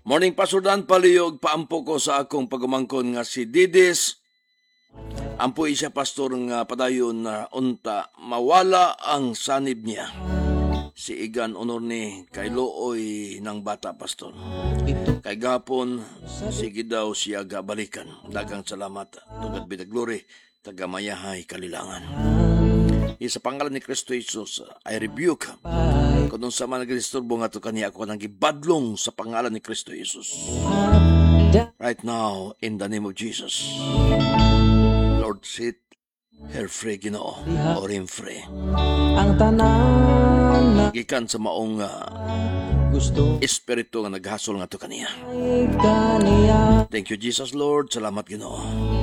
Morning Pastor Dan palihog paampo ko sa akong pagumangkon nga si Didis. Ampo siya pastor nga padayon na unta mawala ang sanib niya. Si Igan Honor ni kay looy ng bata pastor. Kay gapon sige daw siya gabalikan. Dagang salamat tugad binaglory tagamayahay kalilangan. Sa pangalan ni Kristo Jesus, I rebuke kung sa mga nagdisturbo nga to kaniya ako nang gibadlong sa pangalan ni Kristo Jesus. Right now, in the name of Jesus, Lord, sit her free, Ginoo, or him free. Ang tanan Gikan sa maong gusto espiritu nga naghasol nga to kaniya. kaniya Thank you, Jesus, Lord. Salamat, Ginoo.